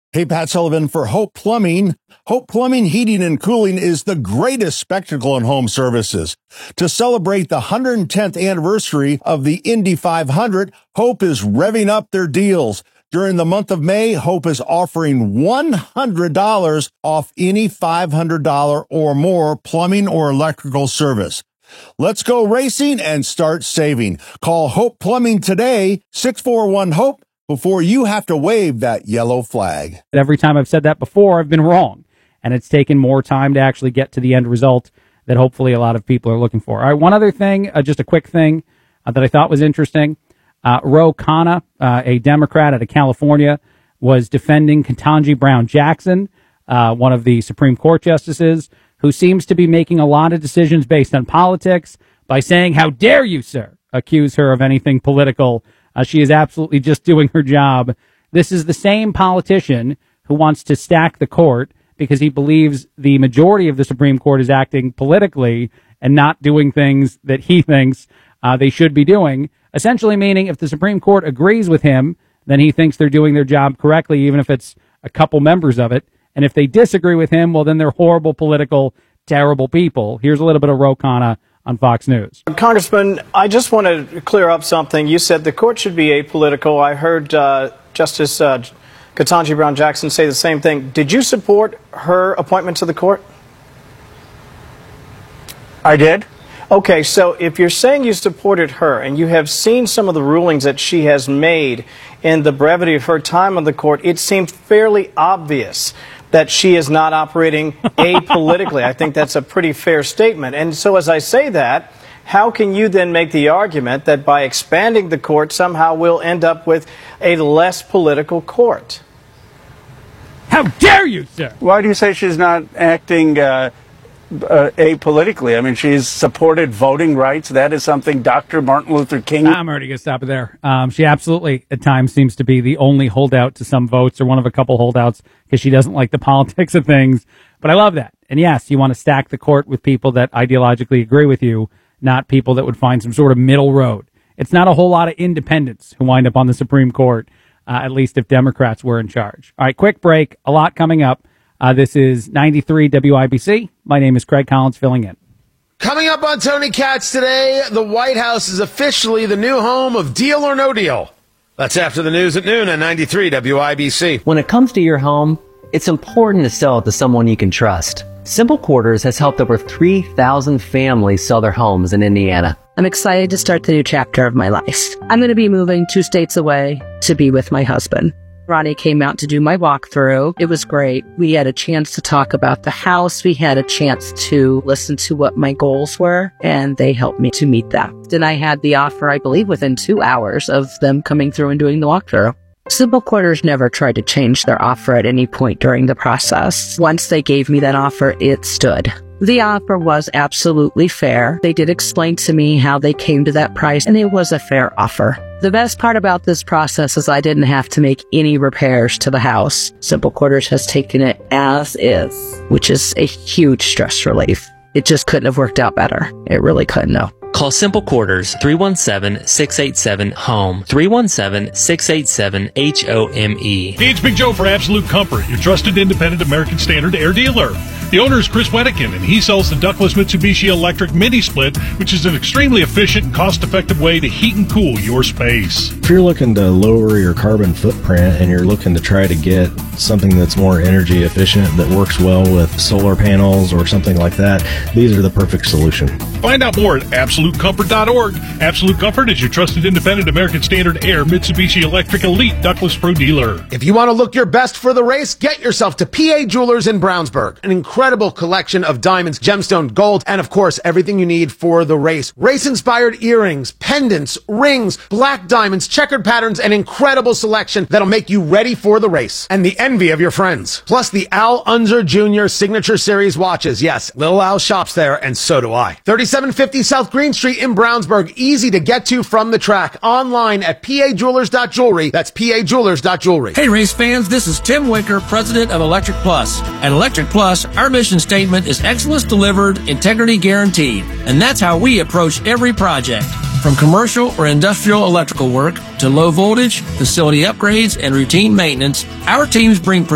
Hey, Pat Sullivan for Hope Plumbing. Hope Plumbing, Heating, and Cooling is the greatest spectacle in home services. To celebrate the 110th anniversary of the Indy 500, Hope is revving up their deals. During the month of May, Hope is offering $100 off any $500 or more plumbing or electrical service. Let's go racing and start saving. Call Hope Plumbing today, 641-HOPE. Before you have to wave that yellow flag. Every time I've said that before, I've been wrong. And it's taken more time to actually get to the end result that hopefully a lot of people are looking for. All right, one other thing, just a quick thing that I thought was interesting. Ro Khanna, a Democrat out of California, was defending Ketanji Brown Jackson, one of the Supreme Court justices, who seems to be making a lot of decisions based on politics by saying, "How dare you, sir," accuse her of anything political. She is absolutely just doing her job. This is the same politician who wants to stack the court because he believes the majority of the Supreme Court is acting politically and not doing things that he thinks they should be doing, essentially meaning if the Supreme Court agrees with him, then he thinks they're doing their job correctly, even if it's a couple members of it. And if they disagree with him, well, then they're horrible, political, terrible people. Here's a little bit of Ro Khanna on Fox News. Congressman, I just want to clear up something. You said the court should be apolitical. I heard Justice Ketanji Brown Jackson say the same thing. Did you support her appointment to the court? I did. Okay, so if you're saying you supported her and you have seen some of the rulings that she has made in the brevity of her time on the court, it seemed fairly obvious that she is not operating apolitically. I think that's a pretty fair statement. And so as I say that, how can you then make the argument that by expanding the court, somehow we'll end up with a less political court? How dare you, sir? Why do you say she's not acting apolitically? I mean, she's supported voting rights. That is something Dr. Martin Luther King... I'm already going to stop it there. She absolutely, at times, seems to be the only holdout to some votes or one of a couple holdouts because she doesn't like the politics of things. But I love that. And yes, you want to stack the court with people that ideologically agree with you, not people that would find some sort of middle road. It's not a whole lot of independents who wind up on the Supreme Court, at least if Democrats were in charge. All right, quick break. A lot coming up. This is 93 WIBC. My name is Craig Collins, filling in. Coming up on Tony Katz today, the White House is officially the new home of Deal or No Deal. That's after the news at noon on 93 WIBC. When it comes to your home, it's important to sell it to someone you can trust. Simple Quarters has helped over 3,000 families sell their homes in Indiana. I'm excited to start the new chapter of my life. I'm going to be moving 2 states away to be with my husband. Ronnie came out to do my walkthrough. It was great. We had a chance to talk about the house. We had a chance to listen to what my goals were, and they helped me to meet that. Then I had the offer, I believe, within 2 hours of them coming through and doing the walkthrough. Simple Quarters never tried to change their offer at any point during the process. Once they gave me that offer, it stood. The offer was absolutely fair. They did explain to me how they came to that price, and it was a fair offer. The best part about this process is I didn't have to make any repairs to the house. Simple Quarters has taken it as is, which is a huge stress relief. It just couldn't have worked out better. It really couldn't, no. Call Simple Quarters 317-687-HOME, 317-687-HOME. Hey, it's Big Joe for Absolute Comfort, your trusted independent American Standard air dealer. The owner is Chris Wedekin, and he sells the ductless Mitsubishi Electric Mini Split, which is an extremely efficient and cost-effective way to heat and cool your space. If you're looking to lower your carbon footprint and you're looking to try to get something that's more energy efficient that works well with solar panels or something like that, these are the perfect solution. Find out more at AbsoluteComfort.org. Absolute Comfort is your trusted independent American Standard Air Mitsubishi Electric Elite Ductless Pro dealer. If you want to look your best for the race, get yourself to PA Jewelers in Brownsburg. An incredible collection of diamonds, gemstone, gold, and of course, everything you need for the race. Race-inspired earrings, pendants, rings, black diamonds, checkered patterns, and incredible selection that'll make you ready for the race and the envy of your friends. Plus the Al Unser Jr. Signature Series watches. Yes, Lil Al shops there, and so do I. 3750 South Green Street in Brownsburg. Easy to get to from the track. Online at pajewelers.jewelry. That's pajewelers.jewelry. Hey, race fans, this is Tim Winker, president of Electric Plus. At Electric Plus, our mission statement is excellence delivered, integrity guaranteed. And that's how we approach every project. From commercial or industrial electrical work to low voltage, facility upgrades, and routine maintenance, our teams bring